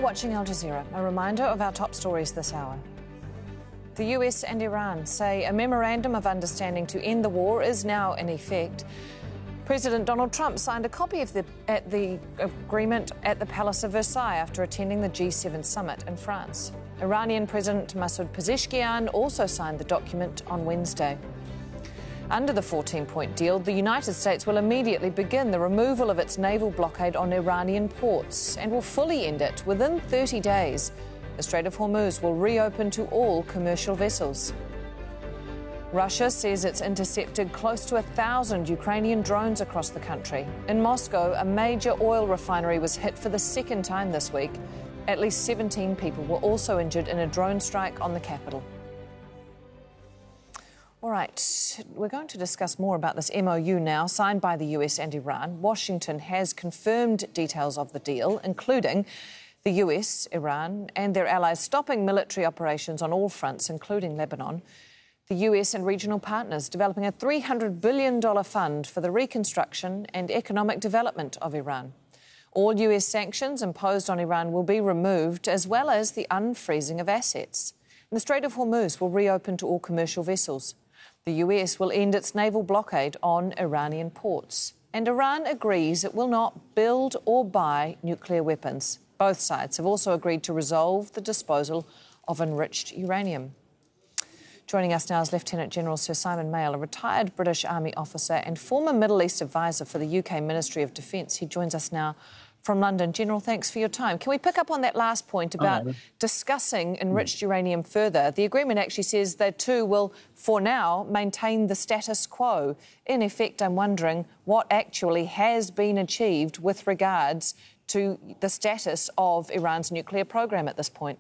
watching Al Jazeera. A reminder of our top stories this hour. The US and Iran say a memorandum of understanding to end the war is now in effect. President Donald Trump signed a copy of the agreement at the Palace of Versailles after attending the G7 summit in France. Iranian President Masoud Pezeshkian also signed the document on Wednesday. Under the 14-point deal, the United States will immediately begin the removal of its naval blockade on Iranian ports and will fully end it within 30 days. The Strait of Hormuz will reopen to all commercial vessels. Russia says it's intercepted close to 1,000 Ukrainian drones across the country. In Moscow, a major oil refinery was hit for the second time this week. At least 17 people were also injured in a drone strike on the capital. All right, we're going to discuss more about this MOU now, signed by the US and Iran. Washington has confirmed details of the deal, including the US, Iran and their allies stopping military operations on all fronts, including Lebanon. The US and regional partners developing a $300 billion fund for the reconstruction and economic development of Iran. All US sanctions imposed on Iran will be removed, as well as the unfreezing of assets. And the Strait of Hormuz will reopen to all commercial vessels. The US will end its naval blockade on Iranian ports. And Iran agrees it will not build or buy nuclear weapons. Both sides have also agreed to resolve the disposal of enriched uranium. Joining us now is Lieutenant General Sir Simon Maile, a retired British Army officer and former Middle East advisor for the UK Ministry of Defence. He joins us now from London. General, thanks for your time. Can we pick up on that last point about discussing enriched uranium further? The agreement actually says they too will, for now, maintain the status quo. In effect, I'm wondering what actually has been achieved with regards to the status of Iran's nuclear program at this point.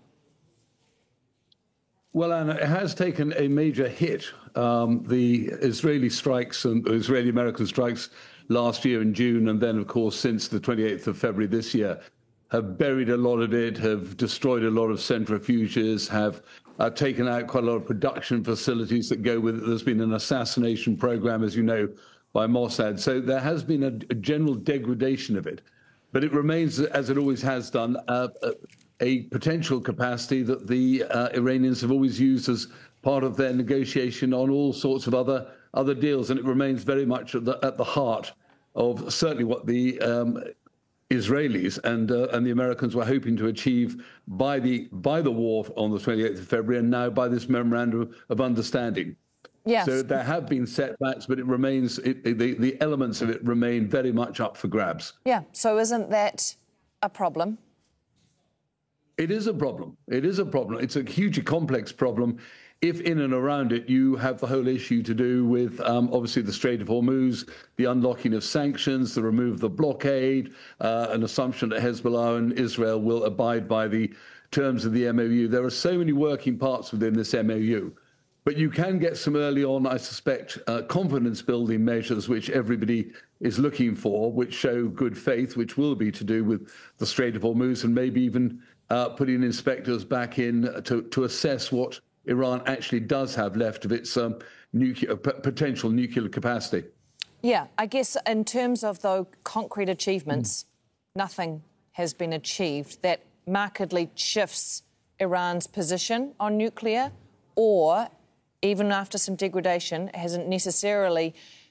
Well, Anna, it has taken a major hit. The Israeli strikes and Israeli-American strikes last year in June, and then, of course, since the 28th of February this year, have buried a lot of it, have destroyed a lot of centrifuges, have taken out quite a lot of production facilities that go with it. There's been an assassination program, as you know, by Mossad. So there has been a general degradation of it. But it remains, as it always has done, a potential capacity that the Iranians have always used as part of their negotiation on all sorts of other deals, and it remains very much at the heart of certainly what the Israelis and the Americans were hoping to achieve by the war on the 28th of February, and now by this memorandum of understanding. Yes. So there have been setbacks, but it remains the elements of it remain very much up for grabs. Yeah. So isn't that a problem? It is a problem. It is a problem. It's a hugely complex problem. If in and around it you have the whole issue to do with, obviously, the Strait of Hormuz, the unlocking of sanctions, the removal of the blockade, an assumption that Hezbollah and Israel will abide by the terms of the MOU. There are so many working parts within this MOU. But you can get some early on, I suspect, confidence-building measures which everybody is looking for, which show good faith, which will be to do with the Strait of Hormuz, and maybe even putting inspectors back in to assess what Iran actually does have left of its potential nuclear capacity. Yeah, I guess in terms of, though, concrete achievements, nothing has been achieved that markedly shifts Iran's position on nuclear, or even after some degradation, hasn't necessarily